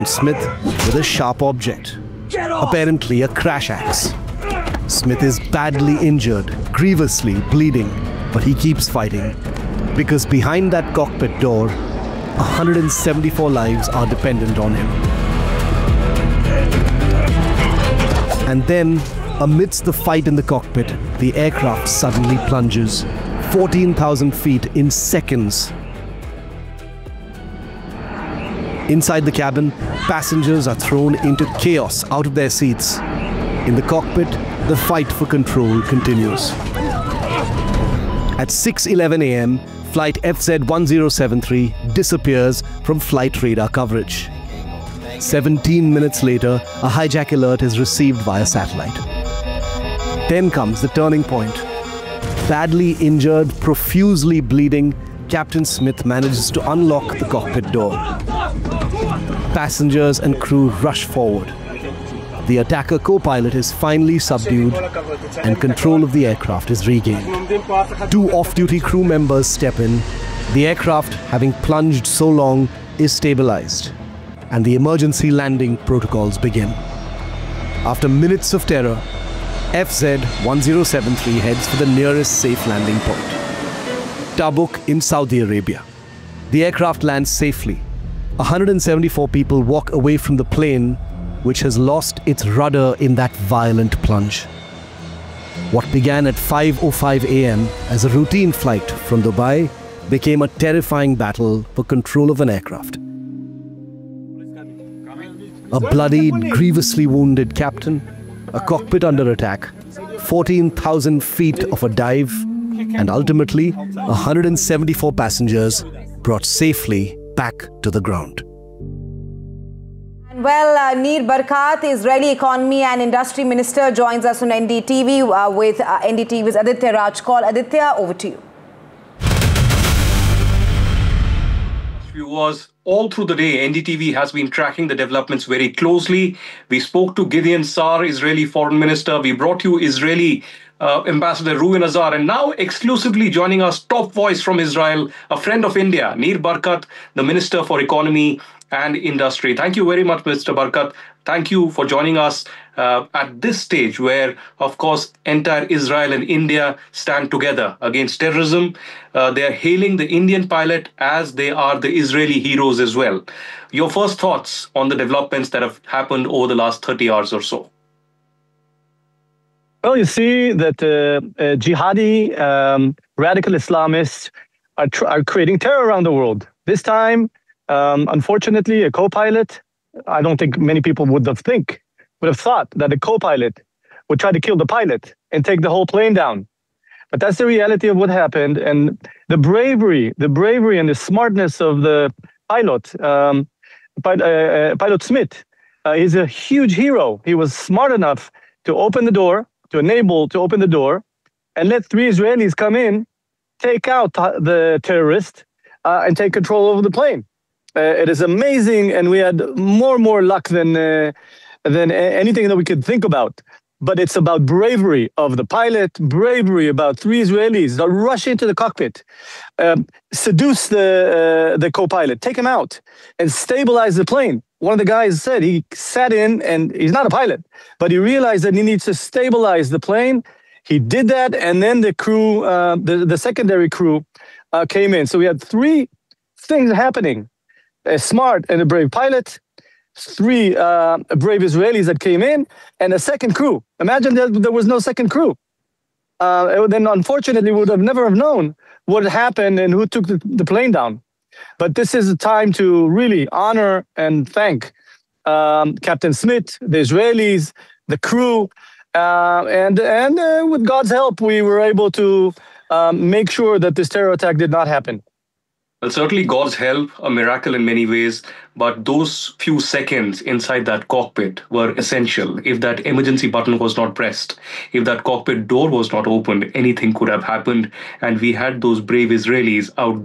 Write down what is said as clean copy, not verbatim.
Smith with a sharp object, apparently a crash axe. Smith is badly injured, grievously bleeding, but he keeps fighting because behind that cockpit door, 174 lives are dependent on him. And then, amidst the fight in the cockpit, the aircraft suddenly plunges 14,000 feet in seconds. Inside the cabin, passengers are thrown into chaos out of their seats. In the cockpit, the fight for control continues. At 6:11 a.m., flight FZ1073 disappears from flight radar coverage. 17 minutes later, a hijack alert is received via satellite. Then comes the turning point. Badly injured, profusely bleeding, Captain Smith manages to unlock the cockpit door. Passengers and crew rush forward. The attacker co-pilot is finally subdued and control of the aircraft is regained. Two off-duty crew members step in. The aircraft, having plunged so long, is stabilized, and the emergency landing protocols begin. After minutes of terror, FZ1073 heads for the nearest safe landing point, Tabuk in Saudi Arabia. The aircraft lands safely. 174 people walk away from the plane, which has lost its rudder in that violent plunge. What began at 5:05 a.m. as a routine flight from Dubai became a terrifying battle for control of an aircraft. A bloodied, grievously wounded captain, a cockpit under attack, 14,000 feet of a dive, and ultimately 174 passengers brought safely back to the ground. Well, Nir Barkat, Israeli Economy and Industry Minister, joins us on NDTV with NDTV's Aditya Rajkol. Aditya, over to you. Viewers, all through the day, NDTV has been tracking the developments very closely. We spoke to Gideon Sa'ar, Israeli Foreign Minister. We brought you Israeli Ambassador Reuven Azar, and now exclusively joining us, top voice from Israel, a friend of India, Nir Barkat, the Minister for Economy and Industry. Thank you very much, Mr. Barkat. Thank you for joining us at this stage where, of course, entire Israel and India stand together against terrorism. They are hailing the Indian pilot as they are the Israeli heroes as well. Your first thoughts on the developments that have happened over the last 30 hours or so? Well, you see that jihadi, radical Islamists are creating terror around the world. This time, unfortunately, a co-pilot, I don't think many people would have thought that a co-pilot would try to kill the pilot and take the whole plane down. But that's the reality of what happened. And the bravery and the smartness of the pilot, Pilot Smith, he's a huge hero. He was smart enough to open the door, to open the door, and let three Israelis come in, take out the terrorist, and take control over the plane. It is amazing, and we had more luck than anything that we could think about. But it's about bravery of the pilot, bravery about three Israelis that rush into the cockpit, seduce the co-pilot, take him out, and stabilize the plane. One of the guys said he sat in, and he's not a pilot, but he realized that he needs to stabilize the plane. He did that, and then the crew, the secondary crew, came in. So we had three things happening: a smart and a brave pilot, three brave Israelis that came in, and a second crew. Imagine that there was no second crew. Then, unfortunately, we would have never have known what happened and who took the plane down. But this is a time to really honor and thank Captain Smith, the Israelis, the crew, and with God's help, we were able to make sure that this terror attack did not happen. Well, certainly God's help, a miracle in many ways, but those few seconds inside that cockpit were essential. If that emergency button was not pressed, if that cockpit door was not opened, anything could have happened, and we had those brave Israelis out